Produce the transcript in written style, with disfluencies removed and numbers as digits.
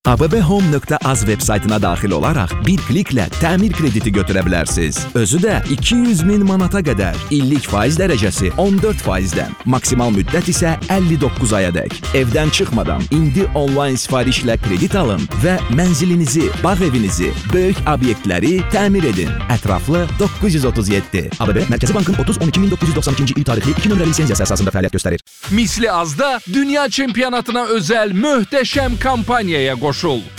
abbhome.az veb-saytına daxil olaraq bir kliklə təmir krediti götürə bilərsiniz. Özü də 200.000 manata qədər. İllik faiz dərəcəsi 14%-dən. Maksimal müddət isə 59 ayadək. Evdən çıxmadan indi onlayn sifarişlə kredit alın və mənzilinizi, bağ evinizi, böyük obyektləri təmir edin. Ətraflı 937. ABB Mərkəzi Bankın 30-12-1992-ci il tarixli 2 nömrəli lisenziyası əsasında fəaliyyət göstərir. Misli azda dünya çempionatına özel möhtəşəm kampaniyaya qoşul.